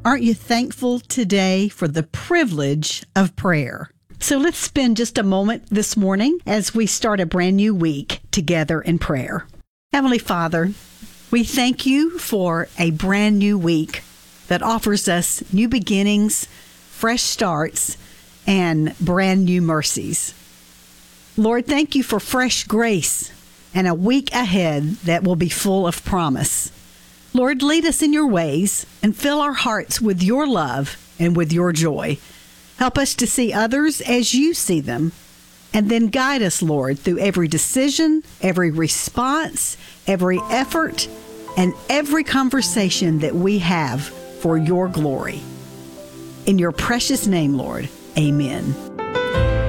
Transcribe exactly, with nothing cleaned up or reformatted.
Aren't you thankful today for the privilege of prayer? So let's spend just a moment this morning as we start a brand new week together in prayer. Heavenly Father, we thank you for a brand new week that offers us new beginnings, fresh starts, and brand new mercies. Lord, thank you for fresh grace and a week ahead that will be full of promise. Lord, lead us in your ways and fill our hearts with your love and with your joy. Help us to see others as you see them, and then guide us, Lord, through every decision, every response, every effort, and every conversation that we have for your glory. In your precious name, Lord, amen.